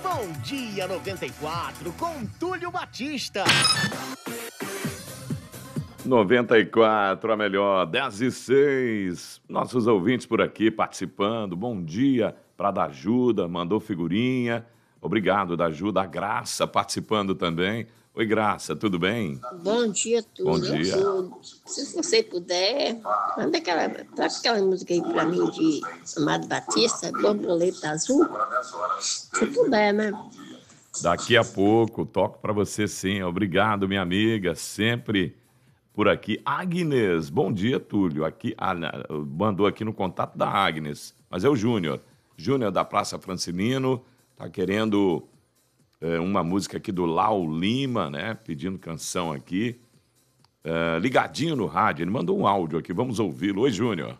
Bom Dia 94, com Túlio Batista. 94, a melhor, 10:06. Nossos ouvintes por aqui participando. Bom dia para Dajuda, mandou figurinha. Obrigado, Dajuda. A Graça participando também. Oi, Graça, tudo bem? Bom dia, Túlio. Bom dia. Se você puder, manda aquela música aí pra mim de Amado Batista, Borboleta Azul. Se puder, né? Daqui a pouco, toco para você sim. Obrigado, minha amiga, sempre por aqui. Agnes, bom dia, Túlio. Aqui, mandou aqui no contato da Agnes, mas é o Júnior. Júnior da Praça Francilino, tá querendo uma música aqui do Lau Lima, né? Pedindo canção aqui. Ligadinho no rádio, ele mandou um áudio aqui, vamos ouvi-lo. Oi, Júnior.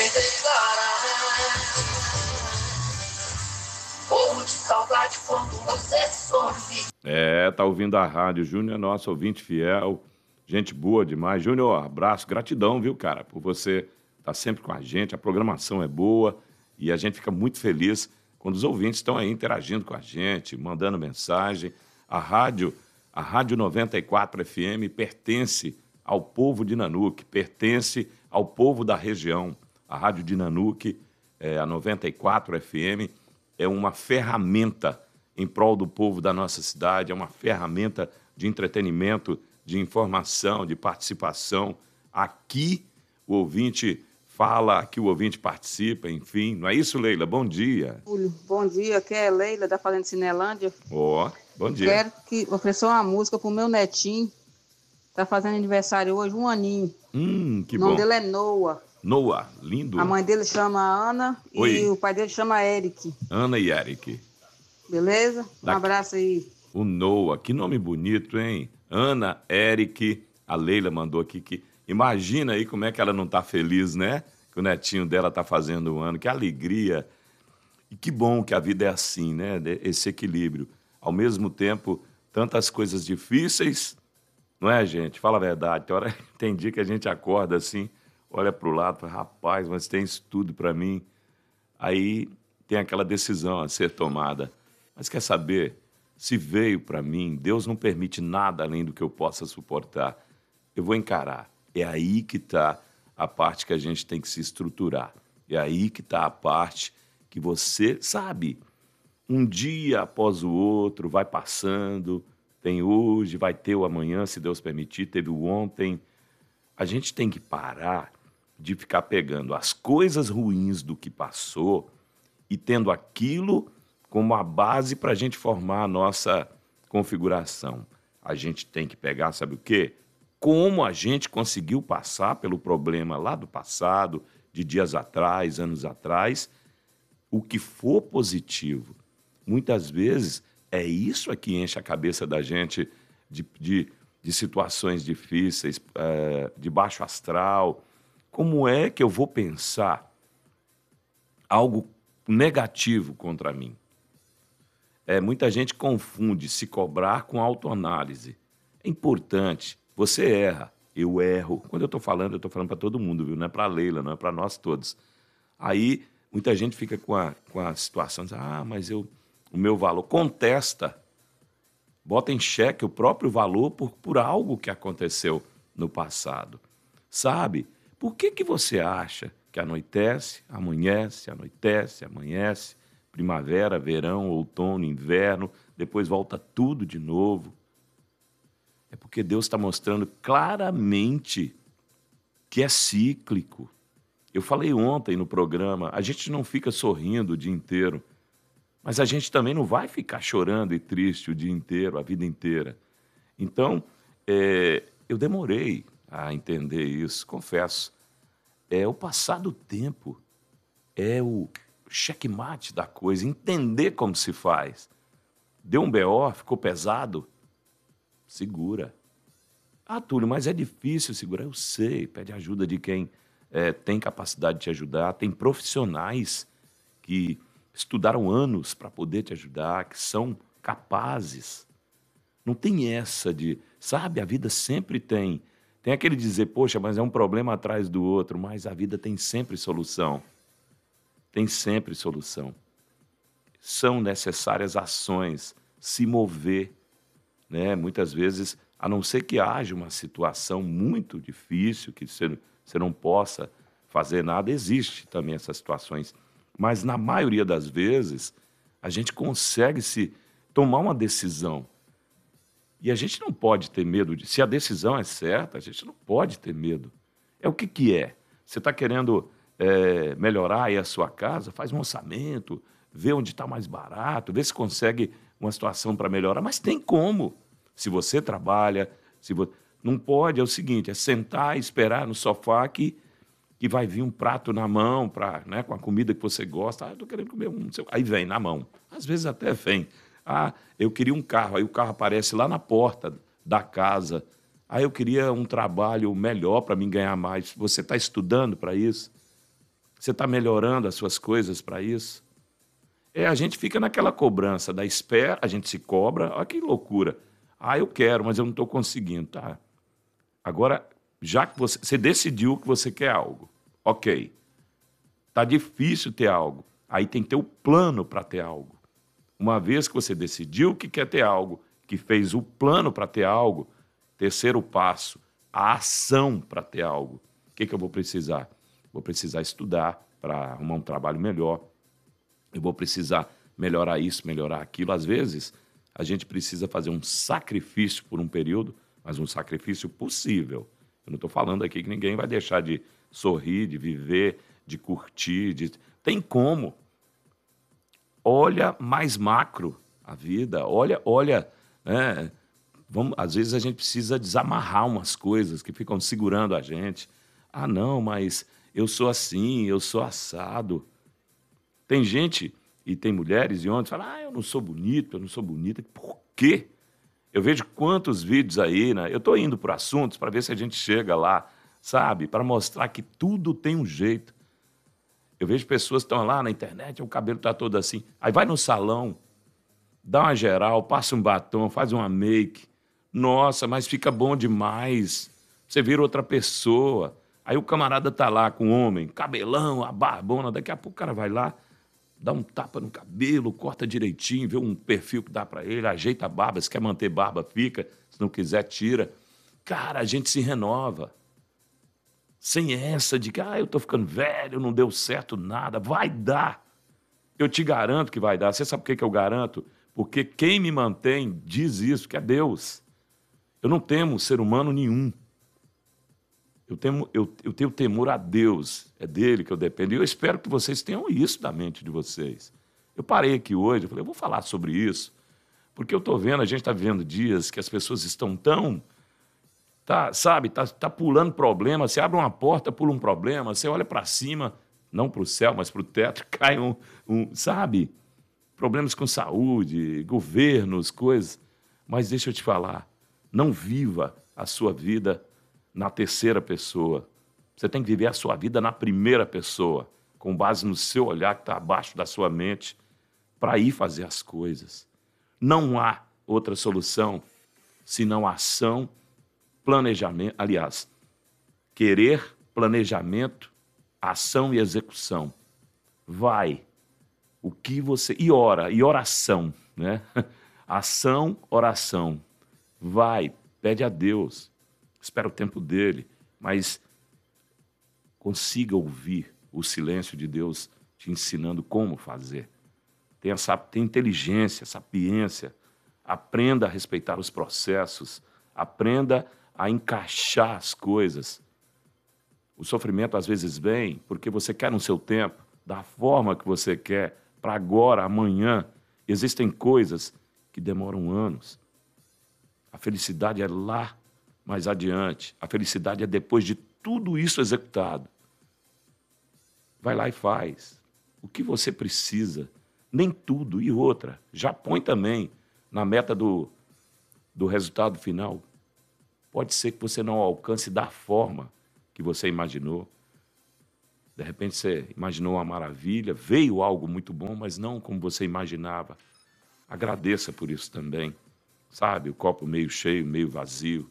Tá ouvindo a rádio. Júnior é nosso ouvinte fiel, gente boa demais. Júnior, abraço, gratidão, viu, cara, por você estar sempre com a gente. A programação é boa e a gente fica muito feliz quando os ouvintes estão aí interagindo com a gente, mandando mensagem. A Rádio 94 FM pertence ao povo de Nanuque, pertence ao povo da região. A Rádio de Nanuque, a 94 FM, é uma ferramenta em prol do povo da nossa cidade, é uma ferramenta de entretenimento, de informação, de participação. Aqui o ouvinte fala, aqui o ouvinte participa, enfim. Não é isso, Leila? Bom dia. Bom dia, aqui é Leila da Fazenda Cinelândia. Bom dia. Quero oferecer uma música pro meu netinho. Tá fazendo aniversário hoje, 1 aninho. Que o bom. nome dele é Noah. Noah, lindo. A mãe dele chama Ana. Oi. E o pai dele chama Eric. Ana e Eric. Beleza? Um abraço aí. O Noah, que nome bonito, hein? Ana, Eric, a Leila mandou aqui que... Imagina aí como é que ela não tá feliz, né? Que o netinho dela tá fazendo 1 ano. Que alegria. E que bom que a vida é assim, né? Esse equilíbrio. Ao mesmo tempo, tantas coisas difíceis, não é, gente? Fala a verdade. Tem dia que a gente acorda assim, olha pro lado e fala, rapaz, mas tem isso tudo para mim. Aí tem aquela decisão a ser tomada. Mas quer saber? Se veio para mim, Deus não permite nada além do que eu possa suportar. Eu vou encarar. É aí que está a parte que a gente tem que se estruturar. É aí que está a parte que você sabe. Um dia após o outro, vai passando. Tem hoje, vai ter o amanhã, se Deus permitir. Teve o ontem. A gente tem que parar de ficar pegando as coisas ruins do que passou e tendo aquilo como a base para a gente formar a nossa configuração. A gente tem que pegar, sabe o quê? Como a gente conseguiu passar pelo problema lá do passado, de dias atrás, anos atrás, o que for positivo. Muitas vezes é isso que enche a cabeça da gente de situações difíceis, de baixo astral. Como é que eu vou pensar algo negativo contra mim? Muita gente confunde se cobrar com autoanálise. É importante. Você erra, eu erro. Quando eu estou falando para todo mundo, viu? Não é para a Leila, não é para nós todos. Aí, muita gente fica com a situação, diz, mas o meu valor. Contesta, bota em xeque o próprio valor por algo que aconteceu no passado. Sabe? Por que você acha que anoitece, amanhece, anoitece, amanhece, primavera, verão, outono, inverno, depois volta tudo de novo? É porque Deus está mostrando claramente que é cíclico. Eu falei ontem no programa, a gente não fica sorrindo o dia inteiro, mas a gente também não vai ficar chorando e triste o dia inteiro, a vida inteira. Então, eu demorei a entender isso, confesso. O passar do tempo, é o checkmate da coisa, entender como se faz. Deu um BO, ficou pesado? Segura. Túlio, mas é difícil segurar. Eu sei, pede ajuda de quem tem capacidade de te ajudar. Tem profissionais que estudaram anos para poder te ajudar, que são capazes. Não tem essa de... Sabe, a vida sempre tem. Tem aquele dizer, poxa, mas é um problema atrás do outro, mas a vida tem sempre solução. Tem sempre solução. são necessárias ações, se mover, né? Muitas vezes, a não ser que haja uma situação muito difícil, que você não possa fazer nada, existe também essas situações. Mas, na maioria das vezes, a gente consegue se tomar uma decisão. E a gente não pode ter medo de... Se a decisão é certa, a gente não pode ter medo. É o que que é? Você está querendo melhorar aí a sua casa? Faz um orçamento, vê onde está mais barato, vê se consegue uma situação para melhorar. Mas tem como. Se você trabalha, não pode, é o seguinte, é sentar e esperar no sofá que vai vir um prato na mão né, com a comida que você gosta. Eu estou querendo comer um... Aí vem na mão. Às vezes até vem. Eu queria um carro, aí o carro aparece lá na porta da casa. Eu queria um trabalho melhor para mim ganhar mais. Você está estudando para isso? Você está melhorando as suas coisas para isso? A gente fica naquela cobrança da espera, a gente se cobra. Olha que loucura. Eu quero, mas eu não estou conseguindo. Tá. Agora, já que você decidiu que você quer algo, ok. Está difícil ter algo. Aí tem que ter o plano para ter algo. Uma vez que você decidiu que quer ter algo, que fez o plano para ter algo, terceiro passo, a ação para ter algo. O que eu vou precisar? Vou precisar estudar para arrumar um trabalho melhor. Eu vou precisar melhorar isso, melhorar aquilo. Às vezes, a gente precisa fazer um sacrifício por um período, mas um sacrifício possível. Eu não estou falando aqui que ninguém vai deixar de sorrir, de viver, de curtir. Tem como. Olha mais macro a vida, olha, né? Às vezes a gente precisa desamarrar umas coisas que ficam segurando a gente. Não, mas eu sou assim, eu sou assado. Tem gente, e tem mulheres e homens que falam, eu não sou bonito, eu não sou bonita. Por quê? Eu vejo quantos vídeos aí, né? Eu estou indo por assuntos para ver se a gente chega lá, sabe? Para mostrar que tudo tem um jeito. Eu vejo pessoas que estão lá na internet, o cabelo está todo assim. Aí vai no salão, dá uma geral, passa um batom, faz uma make. Nossa, mas fica bom demais. Você vira outra pessoa. Aí o camarada tá lá com o homem, cabelão, a barbona. Daqui a pouco o cara vai lá, dá um tapa no cabelo, corta direitinho, vê um perfil que dá para ele, ajeita a barba. Se quer manter barba, fica. Se não quiser, tira. Cara, a gente se renova. Sem essa de que, eu tô ficando velho, não deu certo nada. Vai dar. Eu te garanto que vai dar. Você sabe por que eu garanto? Porque quem me mantém diz isso, que é Deus. Eu não temo ser humano nenhum. Eu tenho temor a Deus. É dele que eu dependo. E eu espero que vocês tenham isso da mente de vocês. Eu parei aqui hoje, eu falei, eu vou falar sobre isso. Porque eu estou vendo, a gente está vivendo dias que as pessoas estão tão... Tá pulando problema. Você abre uma porta, pula um problema. Você olha para cima, não para o céu, mas para o teto, cai sabe? Problemas com saúde, governos, coisas. Mas deixa eu te falar, não viva a sua vida na terceira pessoa. Você tem que viver a sua vida na primeira pessoa, com base no seu olhar que está abaixo da sua mente, para ir fazer as coisas. Não há outra solução senão ação, planejamento, aliás, querer, planejamento, ação e execução. Vai. O que você... E oração, né? Ação, oração. Vai, pede a Deus, espera o tempo dele, mas consiga ouvir o silêncio de Deus te ensinando como fazer. Tenha inteligência, sapiência, aprenda a respeitar os processos, aprenda a encaixar as coisas. O sofrimento às vezes vem porque você quer no seu tempo, da forma que você quer, para agora, amanhã. Existem coisas que demoram anos. A felicidade é lá mais adiante. A felicidade é depois de tudo isso executado. Vai lá e faz. O que você precisa, nem tudo. E outra, já põe também na meta do resultado final. Pode ser que você não alcance da forma que você imaginou. De repente você imaginou uma maravilha, veio algo muito bom, mas não como você imaginava. Agradeça por isso também. Sabe, o copo meio cheio, meio vazio.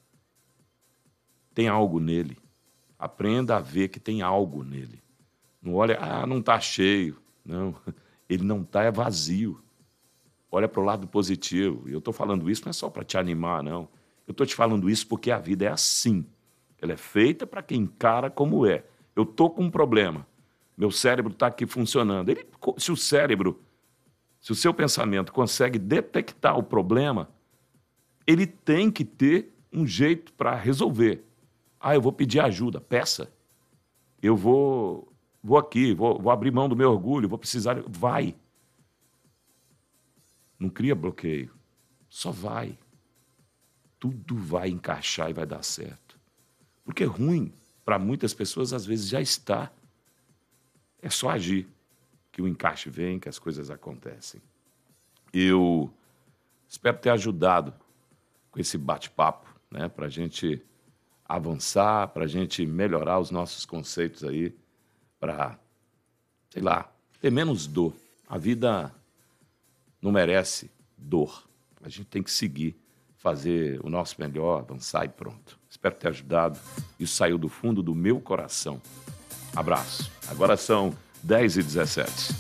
Tem algo nele. Aprenda a ver que tem algo nele. Não olha, não está cheio. Não, ele não está vazio. Olha para o lado positivo. E eu estou falando isso não é só para te animar, não. Eu estou te falando isso porque a vida é assim. Ela é feita para quem encara como é. Eu estou com um problema. Meu cérebro está aqui funcionando. Se o seu pensamento consegue detectar o problema, ele tem que ter um jeito para resolver. Eu vou pedir ajuda. Peça. Eu vou aqui, vou abrir mão do meu orgulho, vou precisar... Vai. Não cria bloqueio. Só vai. Tudo vai encaixar e vai dar certo. Porque ruim, para muitas pessoas, às vezes já está. É só agir, que o encaixe vem, que as coisas acontecem. Eu espero ter ajudado com esse bate-papo, né, para a gente avançar, para a gente melhorar os nossos conceitos aí, para, sei lá, ter menos dor. A vida não merece dor. A gente tem que seguir, fazer o nosso melhor, avançar e pronto. Espero ter ajudado. Isso saiu do fundo do meu coração. Abraço. Agora são 10h17.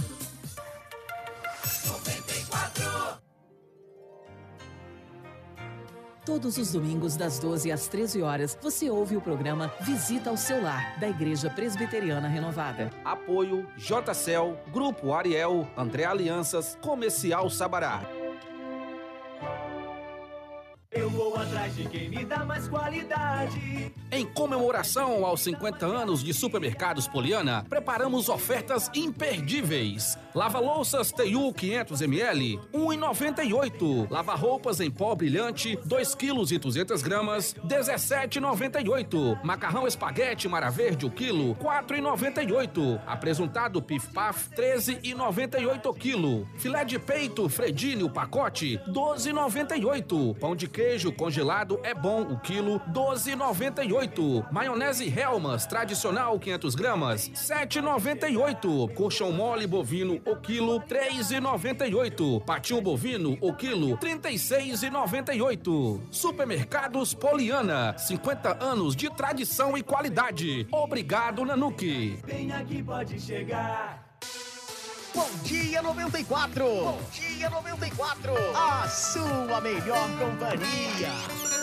Todos os domingos, das 12 às 13 horas, você ouve o programa Visita ao Seu Lar, da Igreja Presbiteriana Renovada. Apoio JCL, Grupo Ariel, André Alianças, Comercial Sabará. Eu vou atrás de quem me dá mais qualidade. Em comemoração aos 50 anos de Supermercados Poliana, preparamos ofertas imperdíveis. Lava-louças TU 500ml, R$ 1,98. Lava-roupas em pó brilhante, 2 kg e 200 gramas, R$ 17,98. Macarrão espaguete Mara Verde, o quilo, R$ 4,98. Apresuntado Pif Paf, R$ 13,98 quilo. Filé de peito Fredini, o pacote, R$ 12,98. Pão de queijo congelado é bom, o quilo, R$ 12,98. Maionese Helmas, tradicional, 500 gramas, R$ 7,98. Colchão mole bovino, o quilo, R$ 3,98. Patinho bovino, o quilo, R$ 36,98. Supermercados Poliana, 50 anos de tradição e qualidade. Obrigado, Nanuque. Vem aqui, pode chegar. Bom dia 94. Bom dia 94. A sua melhor companhia.